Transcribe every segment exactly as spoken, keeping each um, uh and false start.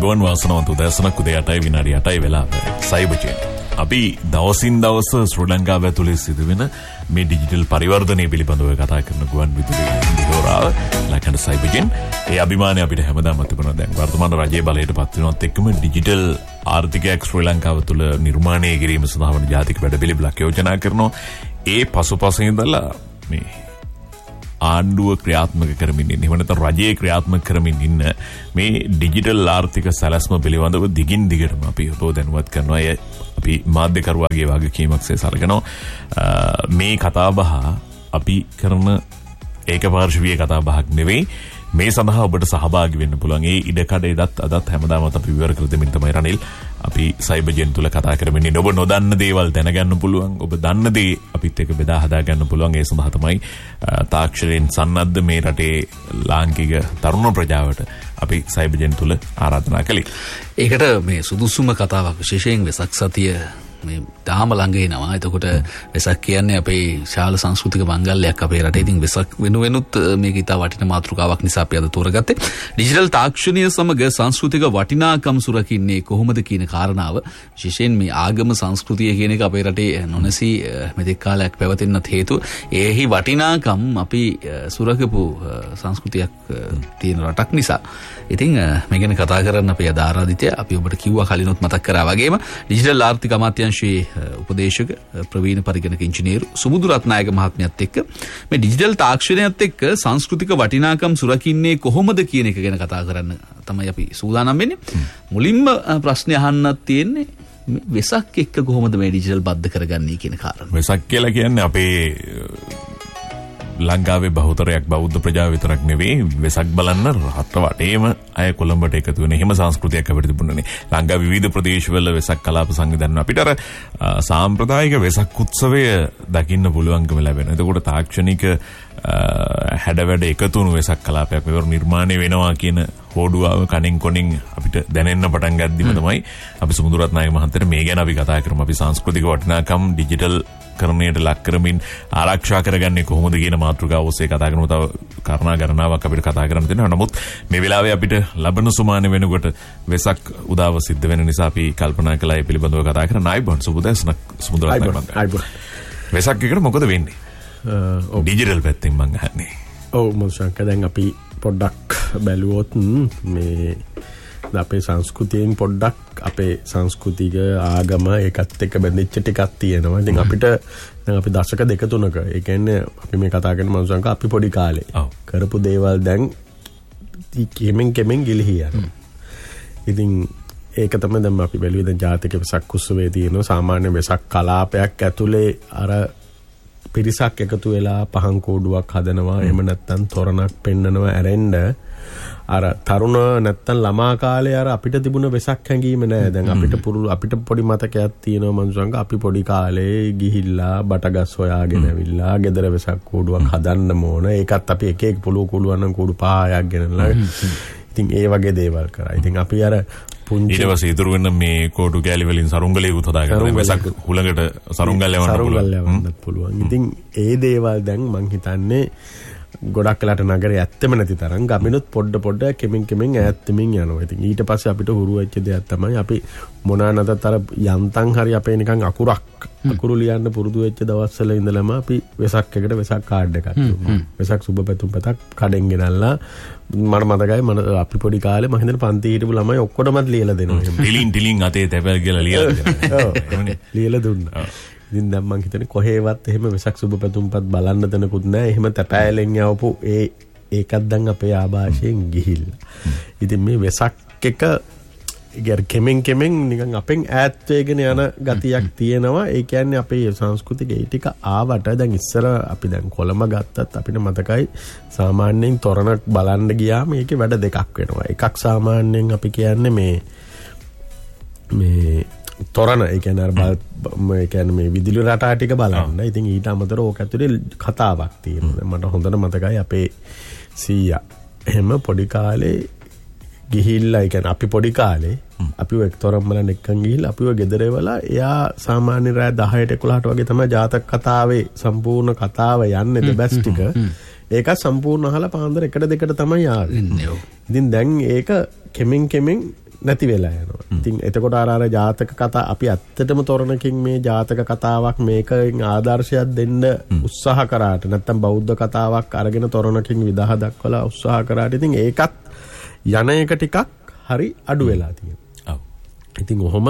අයිබෝන් වාසනාවන්ත උදෑසනක් උදේ අටයි විනාඩි අටයි වෙලාව. සයිබර්ජෙන් අපි දවසින් දවස ශ්‍රී ලංකාව ඇතුලේ සිදුවෙන මේ ඩිජිටල් පරිවර්තනය පිළිබඳව කතා කරන ගුවන් විදුලි දිහෝරාව ලකන සයිබර්ජෙන් ඒ අභිමානය අපිට හැමදාම තිබුණා. දැන් වර්තමාන රජයේ බලයට පත් වෙනවත් එක්කම ඩිජිටල් ආර්ථිකයක් ශ්‍රී ලංකාව තුළ නිර්මාණය කිරීම සඳහා වන ජාතික වැඩපිළිවෙලක් යෝජනා කරනවා. ඒ පසුපසින් ඉඳලා මේ ආණ්ඩුව ක්‍රියාත්මක කරමින් ඉන්න, එහෙම නැත්නම් රජයේ ක්‍රියාත්මක කරමින් ඉන්න මේ ඩිජිටල් ආර්ථික සැලැස්ම පිළිබඳව දිගින් දිගටම අපි ඔබ දැනුවත් කරනවා. ඒ අපි මාධ්‍යකරුවාගේ වගකීමක් සලකනවා. මේ කතාබහ අපි කරන ඒකපාර්ශ්වීය කතාබහක් නෙවෙයි. මේ සඳහා ඔබට සහභාගී වෙන්න පුළුවන්. ඒ ඉඩකඩ එදත් අදත් හැමදාම අපි විවර කර දෙමින් තමයි රනිල් අපි සයිබර්ජෙන් තුල කතා කරමින් ඉන්නේ. ඔබ නොදන්න දේවල් දැනගන්න පුළුවන්. ඔබ දන්න දේ අපිත් එක්ක බෙදා හදා ගන්න පුළුවන්. ඒ සඳහා තමයි තාක්ෂණයෙන් සන්නද්ධ මේ රටේ ලාංකික තරුණ ප්‍රජාවට අපි සයිබර්ජෙන් තුල ආරාධනා කළේ. ඒකට මේ සුදුසුම කතාවක් විශේෂයෙන් වෙසක් සතිය මේ තාම ළඟ එනවා. එතකොට වෙසක් කියන්නේ අපේ ශාල සංස්කෘතික මංගල්‍යයක් අපේ රටේ. ඉතින් වෙසක් වෙනුවෙනුත් මේක ඉතා වටින මාතෘකාවක් නිසා අපි අද තෝරගත්තේ. ඩිජිටල් තාක්ෂණය සමග සංස්කෘතික වටිනාකම් සුරකින්නේ කොහොමද කියන කාරණාව, විශේෂයෙන් මේ ආගම සංස්කෘතිය කියන එක අපේ රටේ නොනැසී මෙතෙක් කාලයක් පැවතෙන්නත් හේතුව ඒහි වටිනාකම් අපි සුරකපු සංස්කෘතියක් තියෙන රටක් නිසා. ඉතින් මේ ගැන කතා කරන්න අපේ අද ආරාධිතය අපි ඔබට කිව්වා කලිනුත් මතක් කරා වගේම ඩිජිටල් ආර්ථික අමාත්‍යාංශයේ උපදේශක ප්‍රවීණ පරිගණක ඉංජිනේරු සුමුදු රත්නායක මහත්මයාත් එක්ක මේ ඩිජිටල් තාක්ෂණයත් එක්ක සංස්කෘතික වටිනාකම් සුරකින්නේ කොහොමද කියන එක ගැන කතා කරන්න තමයි අපි සූදානම් වෙන්නේ. මුලින්ම ප්‍රශ්නේ අහන්නත් තියෙන්නේ වෙසක් එක්ක කොහොමද මේ ඩිජිටල් බද්ධ කරගන්නේ කියන කාරණා. වෙසක් කියලා කියන්නේ අපේ ලංකාවේ බහුතරයක් බෞද්ධ ප්‍රජාව විතරක් නෙවෙයි, වෙසක් බලන්න රට වටේම අය කොළඹට එකතු වෙන එහෙම සංස්කෘතියක් අපිට තිබුණනේ. ලංකාවේ විවිධ ප්‍රදේශවල වෙසක් කලාප සංවිධාන අපිට අර සාම්ප්‍රදායික වෙසක් උත්සවය දකින්න පුළුවන්කම ලැබෙනවා. එතකොට තාක්ෂණික හැඩවැඩ එකතු වුණු වෙසක් කලාපයක් මෙවර නිර්මාණය වෙනවා කියන හෝඩුවාව කණින් කොණින් අපිට දැනෙන්න පටන් ගද්දිම තමයි අපි සුමුදු රත්නායක මහත්තයාට මේ ගැන අපි කතා කරමු. අපි සංස්කෘතික වටිනාකම් ඩිජිටල් කරණයට ලක් කරමින් ආරක්ෂා කරගන්නේ කොහොමද කියන මාතෘකාව ඔස්සේ කතා කරමු. තව කාරණා ගණනාවක් අපිට කතා කරන්න තියෙනවා. නමුත් මේ වෙලාවේ අපිට ලබන සුමානේ වෙනකොට වෙසක් උදාව සිද්ධ වෙන නිසා අපි කල්පනා කළා ඒ පිළිබඳව කතා කරන්න. ආයිබෝන් සුබදෑසනක් සුමුදු රත්නායක මහත්තයා. ආයිබෝන්. වෙසක් එකට මොකද වෙන්නේ? ඩිජිටල් පැත්තෙන් මං අහන්නේ. ඔව් මොසංක දැන් අපි පොඩ්ඩක් බැලුවොත් මේ අපේ සංස්කෘතියෙන් පොඩ්ඩක් අපේ සංස්කෘතික ආගම ඒකත් එක්ක බැඳිච්ච ටිකක් තියෙනවා. ඉතින් අපිට දැන් අපි දශක දෙක තුනක ඒ කියන්නේ අපි මේ කතා කරන මනුස්සයන්ක අපි පොඩි කාලේ කරපු දේවල් දැන් කෙමෙන් කෙමෙන් ගිලිහි යනවා. ඉතින් ඒක තමයි දැන් අපි බැලුවේ දැන් ජාතික වෙසක් උත්සවයේ තියෙන සාමාන්‍ය වෙසක් කලාපයක් ඇතුලේ අර පිරිසක් එකතු වෙලා පහන් කෝඩුවක් හදනවා. එහෙම නැත්නම් තොරණක් පෙන්නනවා ඇරෙන්න. අර තරුණ නැත්තම් ළමා කාලේ අර අපිට තිබුණ වෙසක් හැඟීම නෑ. දැන් අපිට පුරුදු අපිට පොඩි මතකයක් තියෙනවා මනුස්සංග අපි පොඩි කාලේ ගිහිල්ලා බටගස් හොයාගෙන ඇවිල්ලා ගෙදර වෙසක් කෝඩුවක් හදන්න ඕන. ඒකත් අපි එක එක පොළොව කෝඩුවක් නම් කෝඩු පහක් ගෙනල්ලා ඉතින් ඒ වගේ දේවල් කරා. ඉතින් අපි අර පුංචි ඊට පස්සේ ඉතුරු වෙන මේ කෝඩු කැලි වලින් සරුංගලයකුත් හදාගන්න වෙසක් හුලඟට සරුංගල් යවන්න පුළුවන්. ඉතින් ඒ දේවල් දැන් මං හිතන්නේ ගොඩක් වෙලාට නගරේ ඇත්තම නැති තරම් ගමිනුත් පොඩ පොඩ කෙමින් කෙමින් ඈත් වෙමින් යනවා. ඉතින් ඊට පස්සේ අපිට හුරු වෙච්ච දෙයක් තමයි අපි මොනවා නැතත් අර යන්තම් හරි අපේ නිකන් අකුරක් අකුරු ලියන්න පුරුදු වෙච්ච දවස්වල ඉඳලම අපි වෙසක් එකට වෙසක් කාඩ් එකක් දුන්නා. වෙසක් සුබ පැතුම් පතක් කඩෙන් ගෙනල්ලා මට මතකයි මම අපි පොඩි කාලේ මම හිතන්නේ පන්ති හිටපු ළමයි ඔක්කොටමත් ලියලා දෙනවා. ටිලින් ටිලින් අතේ තැපල් කියලා ලියලා දෙනවා. ඔව් ලියලා දුන්නා. ඉතින් දැන් මං හිතන්නේ කොහේවත් එහෙම වෙසක් සුබ පැතුම්පත් බලන්න දෙනකුත් නැහැ. එහෙම තැපෑලෙන් යවපු ඒ ඒකත් දැන් අපේ ආభాෂයෙන් ගිහිල්ලා. ඉතින් මේ වෙසක් එක ඉතින් කෙමෙන් කෙමෙන් නිකන් අපෙන් ඈත් වෙගෙන යන ගතියක් තියෙනවා. ඒ කියන්නේ අපේ සංස්කෘතික ඒ ටික ආවට දැන් ඉස්සර අපි දැන් කොළඹ ගත්තත් අපිට මතකයි සාමාන්‍යයෙන් තොරණක් බලන්න ගියාම ඒකේ වැඩ දෙකක් වෙනවා. එකක් සාමාන්‍යයෙන් අපි කියන්නේ මේ මේ තොරණ ඒ කියන්නේ අර බල් ඒ කියන්නේ මේ විදුලි රටා ටික බලන්න. ඉතින් ඊට අමතරව ඕක ඇතුලේ කතාවක් තියෙනවා. මට හොඳට මතකයි අපේ සීයා එහෙම පොඩි කාලේ ගිහිල්ලා ඒ කියන්නේ අපි පොඩි කාලේ අපිව තොරම් බලන්න එක්කන් ගිහිල්ලා අපිව ගෙදර එවලා එයා සාමාන්‍ය රෑ දහයට එකොළහට වගේ තමයි ජාතක කතාවේ සම්පූර්ණ කතාව යන්නේ දෙබස් ටික. ඒක සම්පූර්ණ අහලා පාන්දර එකට දෙකට තමයි ආවේ. ඉතින් දැන් ඒක කෙමෙන් කෙමෙන් නැති වෙලා යනවා. ඉතින් එතකොට අර අර ජාතක කතා අපි ඇත්තටම තොරණකින් මේ ජාතක කතාවක් මේකෙන් ආදර්ශයක් දෙන්න උත්සාහ කරාට නැත්නම් බෞද්ධ කතාවක් අරගෙන තොරණකින් විදහ දක්වලා උත්සාහ කරාට ඉතින් ඒකත් යන එක ටිකක් හරි අඩු වෙලා තියෙනවා. ඔව්. ඉතින් ඔහොම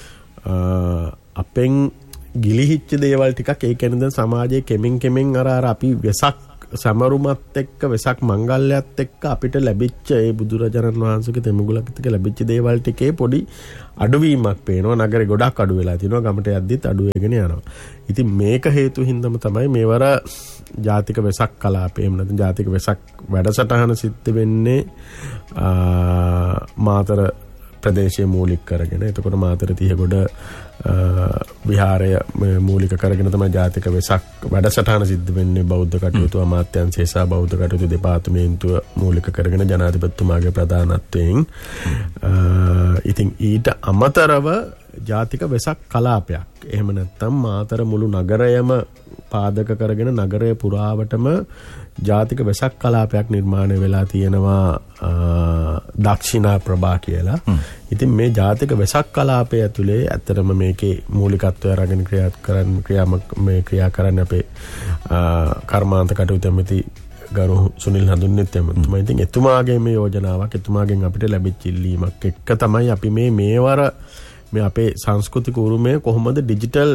අපෙන් ගිලිහිච්ච දේවල් ටිකක් ඒ කියන්නේ දැන් සමාජයේ කෙමෙන් කෙමෙන් අර අර අපි වෙසක් සමරුමත් එක්ක වෙසක් මංගල්‍යයත් එක්ක අපිට ලැබිච්ච ඒ බුදුරජාණන් වහන්සේගේ තෙමුගලක් එක්ක ලැබිච්ච දේවල් ටිකේ පොඩි අඩුවීමක් පේනවා. නගරේ ගොඩක් අඩු වෙලා තිනවා. ගමට යද්දිත් අඩු වෙගෙන යනවා. ඉතින් මේක හේතු හින්දාම තමයි මේවර ජාතික වෙසක් කලාපේ එහෙම නැත්නම් ජාතික වෙසක් වැඩසටහන සිද්ධ වෙන්නේ මාතර ප්‍රදේශයේ මූලික කරගෙන. එතකොට මාතර තිහගොඩ විහාරය මූලික කරගෙන තමයි ජාතික වෙසක් වැඩසටහන සිද්ධ වෙන්නේ. බෞද්ධ කටයුතු අමාත්‍යාංශය සහ බෞද්ධ කටයුතු දෙපාර්තමේන්තුව මූලික කරගෙන ජනාධිපතිතුමාගේ ප්‍රධානත්වයෙන්. ඉතින් ඊට අමතරව ජාතික වෙසක් කලාපයක්. එහෙම නැත්නම් මාතර මුළු නගරයම පාදක කරගෙන නගරය පුරාවටම ජාතික වෙසක් කලාපයක් නිර්මාණය වෙලා තියෙනවා දක්ෂිනා ප්‍රභා කියලා. ඉතින් මේ ජාතික වෙසක් කලාපය ඇතුලේ ඇත්තටම මේකේ මූලිකත්වය අරගෙන ක්‍රියා කරන්න ක්‍රියාමක මේ ක්‍රියා කරන්න අපේ කර්මාන්ත කටයුතු ඇමති ගරු සුනිල් හඳුන්නෙත් එතුමා. ඉතින් එතුමාගේ මේ යෝජනාවක් එතුමාගෙන් අපිට ලැබිච්ච ඉල්ලීමක් එක්ක තමයි අපි මේ මේවර මේ අපේ සංස්කෘතික උරුමය කොහොමද ඩිජිටල්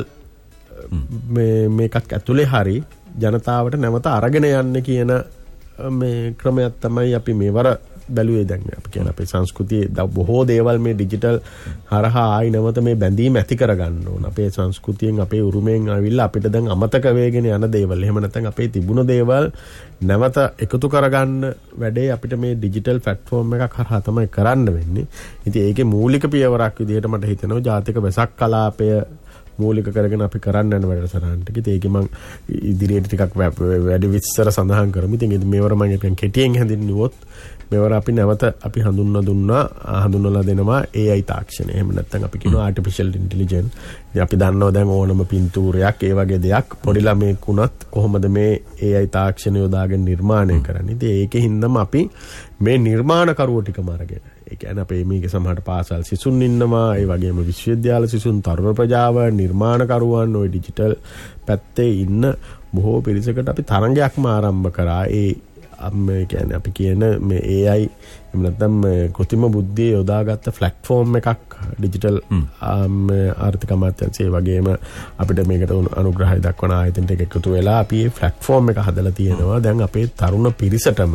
මේ මේකක් ඇතුලේ හරි ජනතාවට නැවත අරගෙන යන්නේ කියන මේ ක්‍රමයක් තමයි අපි මේවර බැලුවේ. දැන් අපි කියන අපේ සංස්කෘතියේ බොහෝ දේවල් මේ ඩිජිටල් හරහා ආයි නැවත මේ බැඳීම ඇති කරගන්න ඕන. අපේ සංස්කෘතියෙන් අපේ උරුමයෙන් ආවිල්ලා අපිට දැන් අමතක වෙගෙන යන දේවල් එහෙම නැත්නම් අපේ තිබුණ දේවල් නැවත එකතු කරගන්න වැඩේ අපිට මේ ඩිජිටල් ප්ලැට්ෆෝම් එකක් හරහා තමයි කරන්න වෙන්නේ. ඉතින් ඒකේ මූලික පියවරක් විදිහට මට හිතෙනවා ජාතික වෙසක් කලාපය මූලික කරගෙන අපි කරන්න යන වැඩසටහනට. ඉතින් ඒකේ මම ඉදිරියට ටිකක් වැඩි විස්තර සඳහන් කරමු. ඉතින් මේවර මම එකෙන් කෙටියෙන් හැඳින්වුවොත් මේවර අපි නැවත අපි හඳුන්වා දුන්නා හඳුන්වලා දෙනවා A I තාක්ෂණය. එහෙම නැත්නම් අපි කියනවා artificial intelligence. ඉතින් අපි දන්නවා දැන් ඕනම පින්තූරයක් ඒ වගේ දෙයක් පොඩි ළමෙක් වුණත් කොහොමද මේ A I තාක්ෂණය යොදාගෙන නිර්මාණය කරන්නේ. ඉතින් ඒකේ හින්දාම අපි මේ නිර්මාණකරුවෝ ටිකම අරගෙන ඒ කියන්නේ අපේ මේකේ සමහර පාසල් සිසුන් ඉන්නවා. ඒ වගේම විශ්වවිද්‍යාල සිසුන් තරුණ ප්‍රජාව නිර්මාණකරුවන් ওই ඩිජිටල් පැත්තේ ඉන්න බොහෝ පිරිසකට අපි තරංගයක්ම ආරම්භ කරා. ඒ මේ කියන්නේ අපි කියන මේ A I එහෙම නැත්නම් කෘත්‍රිම බුද්ධිය යොදාගත්ත ප්ලැට්ෆෝම් එකක් ඩිජිටල් ආර්ථික අමාත්‍යාංශය වගේම අපිට මේකට අනුග්‍රහය දක්වන ආයතන ටික එකතු වෙලා අපි මේ ප්ලැට්ෆෝම් එක හදලා තියෙනවා. දැන් අපේ තරුණ පිරිසටම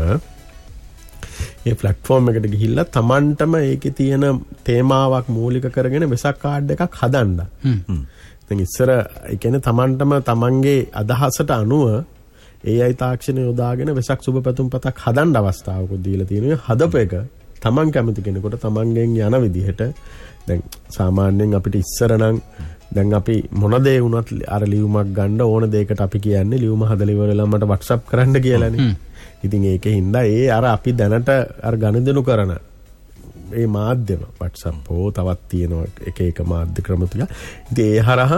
මේ ප්ලැට්ෆෝම් එකට ගිහිල්ලා Tamanටම ඒකේ තියෙන තේමාවක් මූලික කරගෙන වෙසක් කාඩ් එකක් හදන්න. දැන් ඉස්සර ඒ කියන්නේ Tamanටම Tamanගේ අදහසට අනුව A I තාක්ෂණය යොදාගෙන වෙසක් සුබ පැතුම් පතක් හදන්න අවස්ථාවකුත් දීලා තියෙනවා. හදපු එක Taman කැමති කෙනෙකුට Tamanගෙන් යන විදිහට දැන් සාමාන්‍යයෙන් අපිට ඉස්සර නම් දැන් අපි මොන දේ වුණත් අර ලියුමක් ගන්න ඕන දෙයකට අපි කියන්නේ ලියුම හදලා ඉවරලා මට WhatsApp කරන්න කියලානේ. ඉතින් ඒකේ හින්දා ඒ අර අපි දැනට අර ගනුදෙනු කරන ඒ මාධ්‍යම WhatsApp හෝ තවත් තියෙනවා එක එක මාධ්‍ය ක්‍රම ටික. ඉතින් ඒ හරහා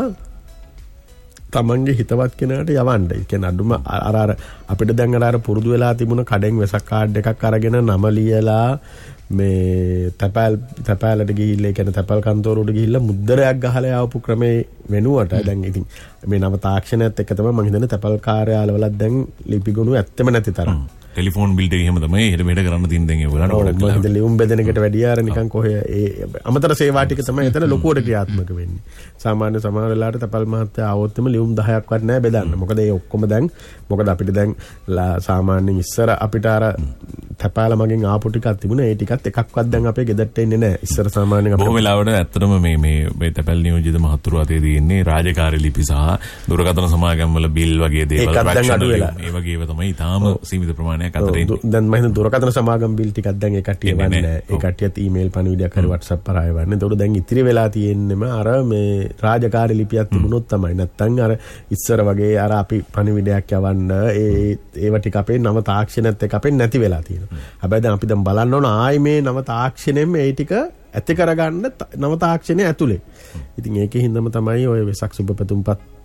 තමන්ගේ හිතවත් කෙනාට යවන්න. ඒ කියන්නේ අඳුම අර අර අපිට දැන් අර පුරුදු වෙලා තිබුණ කඩෙන් වෙසක් කාඩ් එකක් අරගෙන නම ලියලා මේ තැපැල් තැපැලට ගිහිල්ලා ඒ කියන්නේ තැපැල් කන්තෝරුවට ගිහිල්ලා මුද්දරයක් ගහලා ආවපු ක්‍රමේ වෙනුවට දැන් ඉතින් මේ නව තාක්ෂණයත් එක්ක තමයි මම හිතන්නේ තැපැල් කාර්යාලවලත් දැන් ලිපිගොනු ඇත්තම නැති තරම්. ටෙලිෆෝන් බිල් එක එහෙම තමයි හෙට මෙහෙට කරන්න තියෙන දැන් ඒගොල්ලන්ට ගොඩක් වෙලා. මම ලියුම් බෙදෙන එකට වැඩිය අර නිකන් කොහේ ඒ අමතර සේවා ටික තමයි එතන ලොකුවට ක්‍රියාත්මක වෙන්නේ. සාමාන්‍ය සමහර වෙලාවට තැපැල් මහත්තයා ආවොත් එම ලියුම් දහයක් වත් නැහැ බෙදන්න. මොකද ඒ ඔක්කොම දැන් මොකද අපිට දැන් සාමාන්‍යයෙන් ඉස්සර අපිට අර තැපැල මගෙන් ආපු ටිකක් තිබුණා. ඒ ටිකත් එකක්වත් දැන් අපේ ගෙදරට එන්නේ නැහැ. ඉස්සර සාමාන්‍යයෙන් අපිට බොහෝ වෙලාවට ඇත්තටම මේ මේ මේ තැපැල් නියෝජිත මහතුරු අතේ තියෙන්නේ රාජකාරී ලිපි සහ දුරකථන සමාගම් වල බිල් වගේ දේවල් ඒ වගේ ඒවා තමයි ඊටාම සීමිත ප්‍රමාණයක් අතර ඉන්නේ. මම හිතන දුරකථන සමාගම් බිල් ටිකක් දැන් ඒ කට්ටිය වන්නේ නැහැ. ඒ කට්ටියත් ඊමේල් පණිවිඩයක් හරි WhatsApp කරා එවන්නේ. ඒතකොට දැන් ඉතිරි වෙලා තියෙන්නෙම අර මේ රාජකාරී ලිපියක් තිබුණොත් තමයි. නැත්තම් අර ඉස්සර වගේ අර අපි පණිවිඩයක් යවන්න ඒ ඒව ටික අපේ නව තාක්ෂණයත් එක්ක අපෙන් නැති වෙලා තියෙනවා. හැබැයි දැන් අපි දැන් බලන්න ඕන ආයි මේ නව තාක්ෂණයෙන් මේ ටික ඇති කරගන්න නව තාක්ෂණය ඇතුලේ. ඉතින් ඒකේ හින්දාම තමයි ඔය වෙසක් සුබ පැතුම්පත්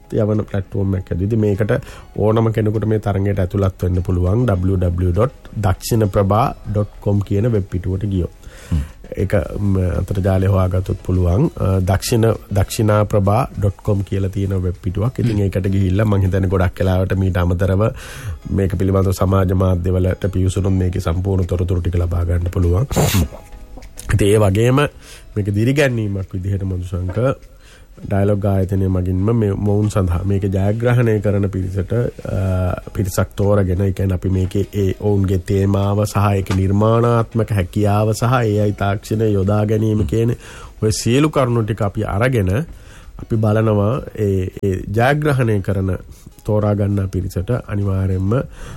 යවන ප්ලැට්ෆෝම් එකක් ඇතුළේ. ඉතින් මේකට ඕනම කෙනෙකුට මේ තරඟයට ඇතුළත් වෙන්න පුළුවන් w w w dot daksinaprabha dot com කියන වෙබ් පිටුවට ගියොත්. ඒක අන්තර්ජාලය හොයාගත්තොත් පුළුවන් දක්ෂින daksinaprabha dot com කියලා තියෙන වෙබ් පිටුවක්. ඉතින් ඒකට ගිහිල්ලා මම හිතන්නේ ගොඩක් වෙලාවට මීට අමතරව මේක පිළිබඳව සමාජ මාධ්‍යවලට පිවිසුනොත් මේකේ සම්පූර්ණ තොරතුරු ටික ලබා ගන්න පුළුවන්. ඉතින් ඒ වගේම මේක දිරිගැන්වීමක් විදිහට මధుශංක ඩයලොග් ආයතනය මගින්ම මේ මොවුන් සඳහා මේක ජයග්‍රහණය කරන පිරිසට පිරිසක් තෝරගෙන ඒ කියන්නේ අපි මේකේ ඒ ඔවුන්ගේ තේමාව සහ ඒක නිර්මාණාත්මක හැකියාව සහ ඒ අයි තාක්ෂණය යොදා ගැනීම කියන ඔය සියලු කරුණු ටික අපි අරගෙන අපි බලනවා ඒ ඒ ජයග්‍රහණය කරන තෝරා ගන්න පිරිසට අනිවාර්යයෙන්ම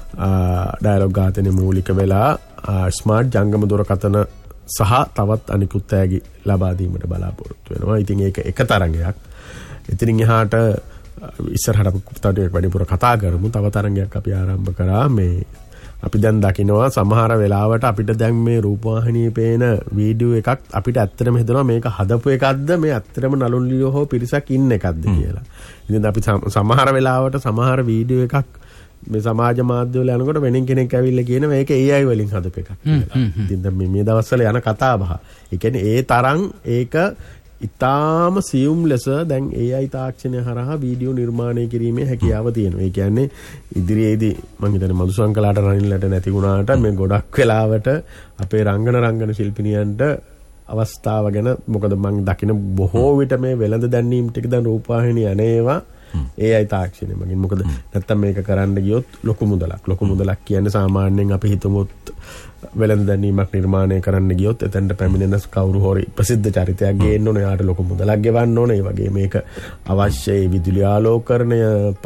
ඩයලොග් ආයතනයේ මූලික වෙලා ස්මාර්ට් ජංගම දුරකථන සහ තවත් අනිකුත් ඈගි ලබා දීමට බලාපොරොත්තු වෙනවා. ඉතින් ඒක එක තරඟයක්. ඉතින් එහාට ඉස්සරහට අපි කුප්තාටියක් වැඩිපුර කතා කරමු. තව තරඟයක් අපි ආරම්භ කරා. මේ අපි දැන් දකිනවා සමහර වෙලාවට අපිට දැන් මේ රූපවාහිනියේ පේන වීඩියෝ එකක් අපිට ඇත්තටම හිතෙනවා මේක හදපු එකක්ද මේ ඇත්තටම නළුන්ලියෝ හෝ පිරිසක් ඉන්න එකක්ද කියලා. ඉතින් අපි සමහර වෙලාවට සමහර වීඩියෝ එකක් මේ සමාජ මාධ්‍යවල යනකොට වෙනින් කෙනෙක් ඇවිල්ලා කියන මේක A I වලින් හදපු එකක් කියලා. ඉතින් දැන් මේ මේ දවස්වල යන කතා බහ. ඒ කියන්නේ ඒ තරම් ඒක ඊටාම සියුම් ලෙස දැන් A I තාක්ෂණය හරහා වීඩියෝ නිර්මාණය කිරීමේ හැකියාව තියෙනවා. ඒ කියන්නේ ඉදිරියේදී මම හිතන්නේ මధుසංකලාට රනින්නට නැති වුණාට මේ ගොඩක් වෙලාවට අපේ රංගන රංගන ශිල්පිනියන්ට අවස්ථාව ගැන මොකද මම දකින බොහෝ විට මේ වෙළඳ දැන්වීම් ටික දැන් රූපවාහිනිය යනේවා ඒ අයි තාක්ෂණය මගින්. මොකද නැත්තම් මේක කරන්න ගියොත් ලොකු මුදලක්. ලොකු මුදලක් කියන්නේ සාමාන්‍යයෙන් අපි හිතමුත් වෙළඳ දැන්වීමක් නිර්මාණය කරන්න ගියොත් එතනට පැමිණෙන කවුරු හරි ප්‍රසිද්ධ චරිතයක් ගේන්න ඕනේ. යාට ලොකු මුදලක් ගෙවන්න ඕනේ. ඒ වගේ මේක අවශ්‍යයි විදුලි ආලෝකරණය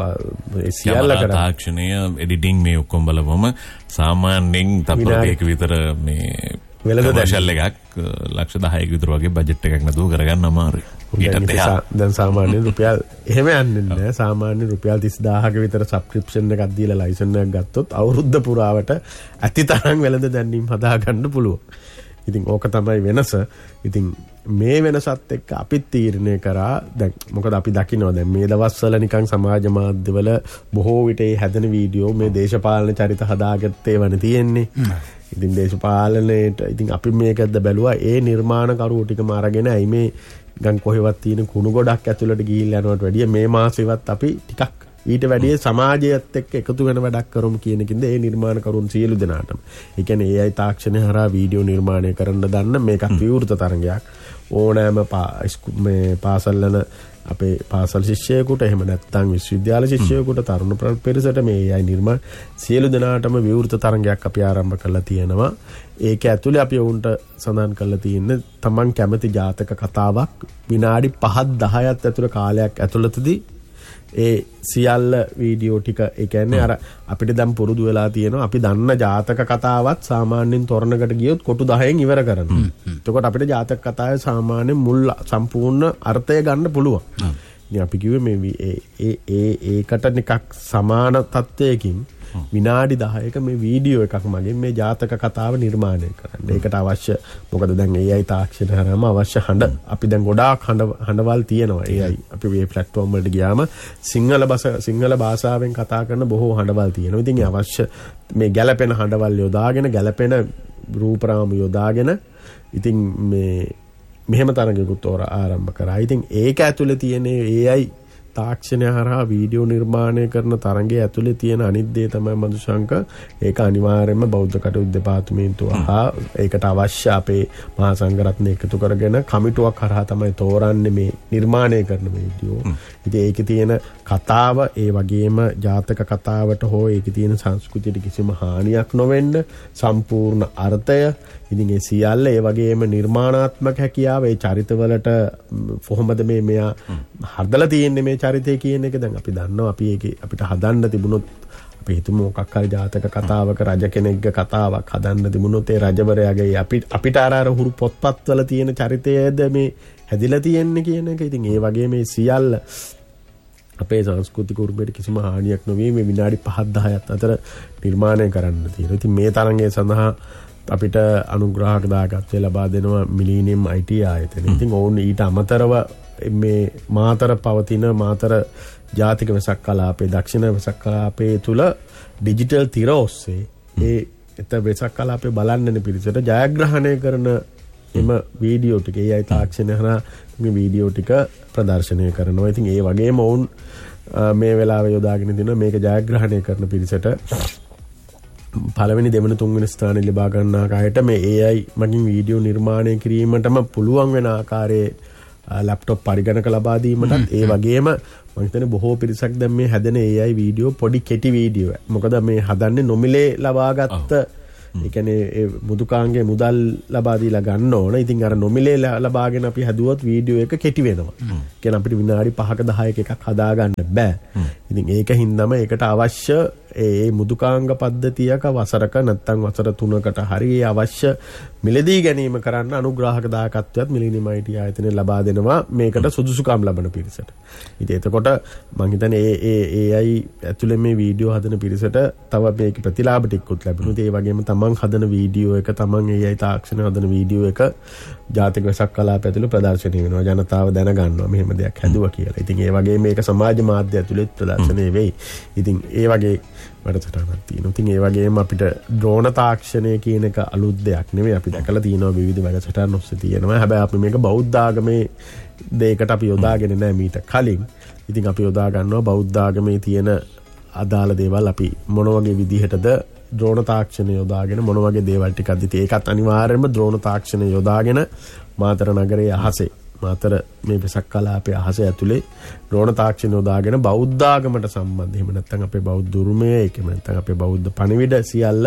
සියල්ල කරා තාක්ෂණය එඩිටිං මේ ඔක්කොම බලවම සාමාන්‍යයෙන් තප්පරයක විතර මේ වෙළඳ දැන්වීම එකක් ලක්ෂ දහයක විතර වගේ බජට් එකක් නතුව කරගන්න අමාරුයි. දැන් සාමාන්‍ය රුපියල් එහෙම යන්නේ නැහැ. සාමාන්‍ය රුපියල් තිස් දාහක විතර සබ්ස්ක්‍රිප්ෂන් එකක් දීලා ලයිසන් එකක් ගත්තොත් අවුරුද්ද පුරාවට ඇති තරම් වෙළඳ දැන්වීම් හදා ගන්න පුළුවන්. ඉතින් ඕක තමයි වෙනස. ඉතින් මේ වෙනසත් එක්ක අපිත් තීරණය කරා දැන් මොකද අපි දකිනවා දැන් මේ දවස්වල නිකන් සමාජ මාධ්‍යවල බොහෝ විට ඒ හැදෙන වීඩියෝ මේ දේශපාලන චරිත හදාගත්තේ වනේ තියෙන්නේ. ඉතින් දේශපාලනයේට ඉතින් අපි මේකද බැලුවා ඒ නිර්මාණකරුවෝ ටිකම අරගෙන ඇයි මේ ගන් කොහෙවත් තියෙන කුණු ගොඩක් ඇතුළට ගිහිල්ලා යනවට වැඩිය මේ මාසෙවත් අපි ටිකක් ඊට වැඩිය සමාජයත් එක්ක එකතු වෙන වැඩක් කරමු කියන කින්ද ඒ නිර්මාණකරුවන් සියලු දෙනාටම. ඒ කියන්නේ ඒ අයි තාක්ෂණය හරහා වීඩියෝ නිර්මාණය කරන්න දන්න මේකක් විවෘත තරඟයක්. ඕනෑම මේ පාසල්වල අපේ පාසල් ශිෂ්‍යයෙකුට එහෙම නැත්නම් විශ්වවිද්‍යාල ශිෂ්‍යයෙකුට තරුණ පෙරසට මේ A I නිර්මාණ සියලු දෙනාටම විවෘත තරඟයක් අපි ආරම්භ කරලා තියෙනවා. ඒක ඇතුලේ අපි වුන්ට සඳහන් කරලා තියෙන්නේ තමන් කැමති ජාතක කතාවක් විනාඩි පහක් දහයක් ඇතුළත කාලයක් ඇතුළතදී ඒ සියල්ල වීඩියෝ ටික ඒ කියන්නේ අර අපිට දැන් පුරුදු වෙලා තියෙනවා අපි දන්න ජාතක කතාවත් සාමාන්‍යයෙන් තොරණකට ගියොත් කොටු දහයෙන් ඉවර කරනවා. එතකොට අපිට ජාතක කතාවේ සාමාන්‍යයෙන් මුල් සම්පූර්ණ අර්ථය ගන්න පුළුවන්. ඉතින් අපි කිව්වේ මේ ඒ ඒ ඒකට නිකක් සමාන තත්වයකින් විනාඩි දහයක මේ වීඩියෝ එකක් මගින් මේ ජාතක කතාව නිර්මාණය කරන්න. ඒකට අවශ්‍ය මොකද දැන් A I තාක්ෂණය හරහාම අවශ්‍ය හඬ අපි දැන් ගොඩාක් හඬ හඬවල් තියෙනවා. A I අපි මේ ප්ලැට්ෆෝම් වලට ගියාම සිංහල භාෂ සිංහල භාෂාවෙන් කතා කරන බොහෝ හඬවල් තියෙනවා. ඉතින් අවශ්‍ය මේ ගැළපෙන හඬවල් යොදාගෙන ගැළපෙන රූපරාම යොදාගෙන ඉතින් මේ මෙහෙම තරඟයකට ආරම්භ කරා. ඉතින් ඒක ඇතුලේ තියෙන A I තාක්ෂණය හරහා වීඩියෝ නිර්මාණය කරන තරඟයේ ඇතුලේ තියෙන අනිත් දේ තමයි මధుශංක ඒක අනිවාර්යයෙන්ම බෞද්ධ කටයුතු දෙපාර්තමේන්තුව හා ඒකට අවශ්‍ය අපේ මහා සංඝරත්නය එකතු කරගෙන කමිටුවක් හරහා තමයි තෝරන්නේ මේ නිර්මාණය කරන වීඩියෝ. ඉතින් ඒකේ තියෙන කතාව ඒ වගේම ජාතක කතාවට හෝ ඒකේ තියෙන සංස්කෘතියට කිසිම හානියක් නොවෙන්න සම්පූර්ණ අර්ථය ඉතින් ඒ සියල්ල ඒ වගේම නිර්මාණාත්මක හැකියාව ඒ චරිතවලට කොහොමද මේ මෙයා හදලා තියෙන්නේ මේ චරිතය කියන එක දැන් අපි දන්නවා අපි ඒක අපිට හදන්න තිබුණොත් අපි හිතමු මොකක් හරි ජාතක කතාවක රජ කෙනෙක්ගේ කතාවක් හදන්න තිබුණොත් ඒ රජවරයාගේ අපි අපිට අර අර හුරු පොත්පත්වල තියෙන චරිතයද මේ හැදිලා තියෙන්නේ කියන එක. ඉතින් ඒ වගේ මේ සියල්ල අපේ සංස්කෘතික උරුමයට කිසිම හානියක් නොවී මේ විනාඩි පහක් දහයක් අතර නිර්මාණය කරන්න තියෙනවා. ඉතින් මේ තරඟය සඳහා අපිට අනුග්‍රහක දායකත්වය ලබා දෙනවා මිලීනියම් I T ආයතනය. ඉතින් ඔවුන් ඊට අමතරව මේ මාතර පවතින මාතර ජාතික වෙසක් කලාපයේ දක්ෂිණ වෙසක් කලාපයේ තුල ඩිජිටල් තිර ඔස්සේ ඒ එත වෙසක් කලාපයේ බලන්නන පිරිසට ජයග්‍රහණය කරන එම වීඩියෝ ටික ඒ අය තාක්ෂණය හරහා මේ වීඩියෝ ටික ප්‍රදර්ශනය කරනවා. ඉතින් ඒ වගේම ඔවුන් මේ වෙලාවේ යොදාගෙන දින මේක ජයග්‍රහණය කරන පිරිසට පළවෙනි දෙවන තුන්වෙනි ස්ථාන ලබා ගන්නා කායට මේ A I මගින් වීඩියෝ නිර්මාණය කිරීමටම පුළුවන් වෙන ආකාරයේ ලැප්ටොප් පරිගණක ලබා දීමටත් ඒ වගේම මම හිතන්නේ බොහෝ පිරිසක් දැන් මේ හැදෙන A I වීඩියෝ පොඩි කෙටි වීඩියෝ. මොකද මේ හදන්නේ නොමිලේ ලබාගත්ත ඒ කියන්නේ මුදුකාංගේ මුදල් ලබා දීලා ගන්න ඕන. ඉතින් අර නොමිලේ ලබාගෙන අපි හදුවොත් වීඩියෝ එක කෙටි වෙනවා. කියන්නේ අපිට විනාඩි පහක දහයක එකක් හදා ගන්න බෑ. ඉතින් ඒක හින්දාම ඒකට අවශ්‍ය ඒ මුදුකාංග පද්ධතියක වසරක නැත්නම් වසර තුනකට හරි අවශ්‍ය මිලදී ගැනීම කරන්න අනුග්‍රාහක දායකත්වයක් මිලිනියම් I T ආයතනය ලබා දෙනවා මේකට සුදුසුකම් ලබන පිරිසට. ඉතින් එතකොට මම හිතන්නේ ඒ ඒ A I ඇතුලේ මේ වීඩියෝ හදන පිරිසට තව මේක ප්‍රතිලාභ ටිකකුත් ලැබෙනවා. ඒ වගේම තමන් හදන වීඩියෝ එක තමන් A I තාක්ෂණ හදන වීඩියෝ එක ජාතික වෙසක් කලාපය ඇතුලේ ප්‍රදර්ශනය වෙනවා. ජනතාව දැනගන්නවා මෙහෙම දෙයක් හැදුවා කියලා. ඉතින් ඒ වගේ මේක සමාජ මාධ්‍ය ඇතුලේ ප්‍රදර්ශනය වෙයි. ඉතින් ඒ වගේ වැඩසටහනක් තියෙනවා. ඉතින් ඒ වගේම අපිට ඩ්‍රෝන තාක්ෂණය කියන එක අලුත් දෙයක් නෙමෙයි. අපි දැකලා තියෙනවා විවිධ වැඩසටහන් ඔස්සේ තියෙනවා. හැබැයි අපි මේක බෞද්ධ ආගමේ දෙයකට අපි යොදාගෙන නැහැ මීට කලින්. ඉතින් අපි යොදා ගන්නවා බෞද්ධ ආගමේ තියෙන අදාළ දේවල් අපි මොන වගේ විදිහටද ඩ්‍රෝන තාක්ෂණය යොදාගෙන මොන වගේ දේවල් ටිකක්ද ඉතින් ඒකත් අනිවාර්යයෙන්ම ඩ්‍රෝන තාක්ෂණය යොදාගෙන මාතර නගරයේ අහසේ මාතර මේ වෙසක් කලාපයේ අහස ඇතුලේ ඩ්‍රෝන තාක්ෂණය යොදාගෙන බෞද්ධ ආගමට සම්බන්ධ එහෙම නැත්නම් අපේ බෞද්ධ උරුමය ඒකම නැත්නම් අපේ බෞද්ධ පණිවිඩ සියල්ල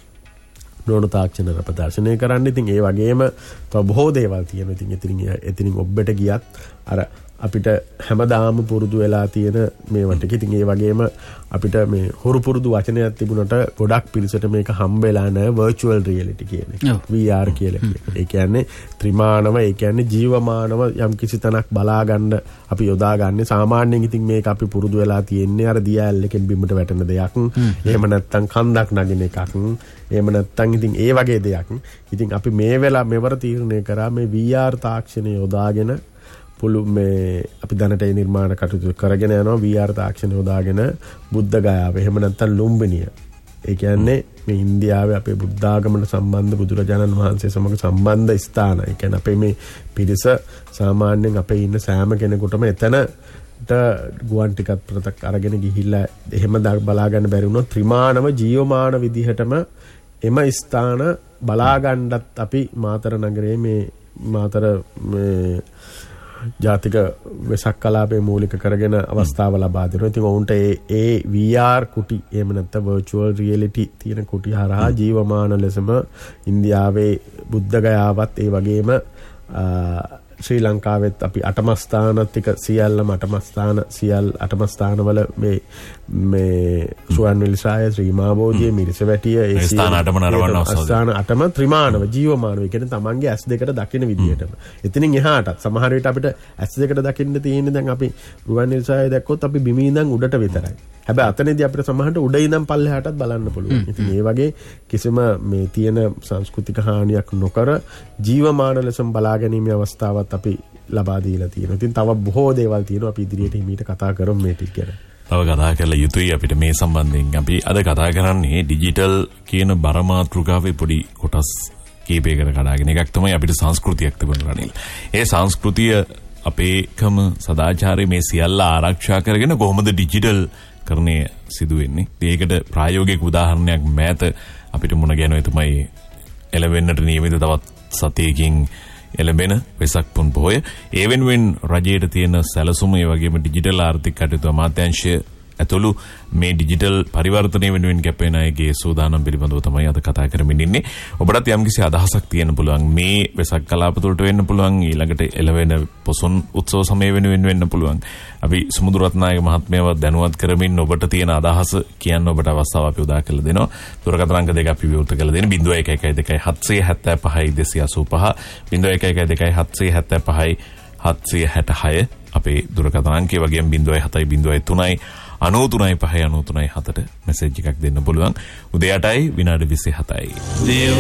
ඩ්‍රෝන තාක්ෂණ ප්‍රදර්ශනය කරන්න. ඉතින් ඒ වගේම තව බොහෝ දේවල් තියෙනවා. ඉතින් එතනින් එතනින් ඔබට ගියත් අර අපිට හැමදාම පුරුදු වෙලා තියෙන මේවට. ඉතින් ඒ වගේම අපිට මේ හුරු පුරුදු වචනයක් තිබුණට ගොඩක් පිරිසට මේක හම්බ වෙලා නැහැ virtual reality කියන එක. V R කියලා කියන්නේ. ඒ කියන්නේ ත්‍රිමානව ඒ කියන්නේ ජීවමානව යම් කිසි තැනක් බලා ගන්න අපි යොදා ගන්න. සාමාන්‍යයෙන් ඉතින් මේක අපි පුරුදු වෙලා තියෙන්නේ අර දියැල් එකෙන් බිමට වැටෙන දෙයක්. එහෙම නැත්නම් කන්දක් නගින එකක්. එහෙම නැත්නම් ඉතින් ඒ වගේ දෙයක්. ඉතින් අපි මේ වෙලා මෙවර තීරණය කරා මේ V R තාක්ෂණය යොදාගෙන පුළු මේ අපි දැනට ඒ නිර්මාණ කටයුතු කරගෙන යනවා V R තාක්ෂණය යොදාගෙන බුද්ධ ගයාව එහෙම නැත්නම් ලුම්බිනිය. ඒ කියන්නේ මේ ඉන්දියාවේ අපේ බුද්ධ ආගමට සම්බන්ධ බුදුරජාණන් වහන්සේ සමග සම්බන්ධ ස්ථාන. ඒ කියන්නේ අපේ මේ පිරිස සාමාන්‍යයෙන් අපේ ඉන්න සෑම කෙනෙකුටම එතනට ගුවන් ටිකක් ප්‍රතක් අරගෙන ගිහිල්ලා එහෙම බලා ගන්න බැරි වුණොත් ත්‍රිමානව ජීවමාන විදිහටම එම ස්ථාන බලා ගන්නත් අපි මාතර නගරයේ මේ මාතර මේ ජාතික වෙසක් කලාපයේ මූලික කරගෙන අවස්ථාව ලබා දෙනවා. ඉතින් ඔවුන්ට ඒ ඒ V R කුටි එහෙම නැත්නම් virtual reality තියෙන කුටි හරහා ජීවමාන ලෙසම ඉන්දියාවේ බුද්ධ ගයාවත් ඒ වගේම ශ්‍රී ලංකාවෙත් අපි අටම ස්ථාන ටික සියල්ලම අටම ස්ථාන සියල් අටම ස්ථානවල මේ මේ සුවන්වැලිසෑය ශ්‍රී මාබෝධිය මිරිසවැටිය ඒ ස්ථාන අටම නරවන්න අවශ්‍යයි. ස්ථාන අටම ත්‍රිමානව ජීවමානව. ඒ කියන්නේ තමන්ගේ ඇස් දෙකට දකින විදිහටම. එතනින් එහාටත් සමහර විට අපිට ඇස් දෙකට දකින්න තියෙන්නේ දැන් අපි රුවන්වැලිසෑය දැක්කොත් අපි බිමේ ඉඳන් උඩට විතරයි. හැබැයි අතනදී අපිට සමහරට උඩ ඉඳන් පල්ලෙහාටත් බලන්න පුළුවන්. ඉතින් මේ වගේ කිසිම මේ තියෙන සංස්කෘතික හානියක් නොකර ජීවමාන ලෙසම බලා ගැනීමේ අවස්ථාවක් අපි ලබා දීලා තියෙනවා. ඉතින් තව බොහෝ දේවල් තියෙනවා අපි ඉදිරියට හිමීට කතා කරමු මේ ටික ගැන. තව කතා කරලා යුතුයි අපිට මේ සම්බන්ධයෙන්. අපි අද කතා කරන්නේ ඩිජිටල් කියන බරමාතෘකාවේ පොඩි කොටස් කීපයකට කඩාගෙන එකක් තමයි අපිට සංස්කෘතියක් තිබුණ රනිල්. ඒ සංස්කෘතිය අපේකම සදාචාරය මේ සියල්ල ආරක්ෂා කරගෙන කොහොමද ඩිජිටල් කරණය සිදු වෙන්නේ? ඒකට ප්‍රායෝගික උදාහරණයක් මෑත අපිට මුණ ගැහෙනවා. ඒ තමයි එළවෙන්නට නියමිත තවත් සතියකින් එළඹෙන වෙසක් පුන් පොහොය. ඒ වෙනුවෙන් රජයට තියෙන සැලසුම ඒ වගේම ඩිජිටල් ආර්ථික කටයුතු අමාත්‍යාංශය ඇතුළු මේ ඩිජිටල් පරිවර්තනය වෙනුවෙන් කැපෙන අයගේ සූදානම් පිළිබඳව තමයි අද කතා කරමින් ඉන්නේ. ඔබටත් යම්කිසි අදහසක් තියෙන්න පුළුවන් මේ වෙසක් කලාප තුළට වෙන්න පුළුවන්, ඊළඟට එළවෙන පොසොන් උත්සව සමය වෙනුවෙන් වෙන්න පුළුවන්. අපි සුමුදු රත්නායක මහත්මයාව දැනුවත් කරමින් ඔබට තියෙන අදහස කියන්න ඔබට අවස්ථාව අපි උදා කරලා දෙනවා. දුරකථන අංක දෙක අපි විවෘත කරලා දෙන zero one one one two seven seven five two eight five zero one one one two seven seven five seven six six අපේ දුරකථන අංකය වගේම zero seven zero three අනූ තුනයි පහයි අනූ තුනයි හතට මෙසේජ් එකක් දෙන්න පුළුවන්. උදේ අටයි විනාඩි විසිහතයි.